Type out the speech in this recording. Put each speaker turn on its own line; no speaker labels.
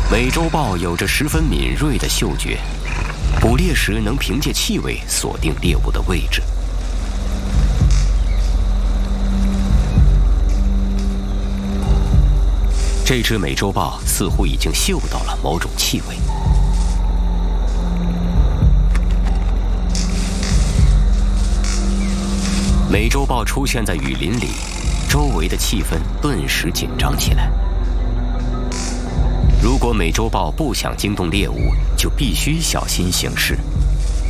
美洲豹有着十分敏锐的嗅觉，捕猎时能凭借气味锁定猎物的位置。这只美洲豹似乎已经嗅到了某种气味。美洲豹出现在雨林里，周围的气氛顿时紧张起来。如果美洲豹不想惊动猎物，就必须小心行事，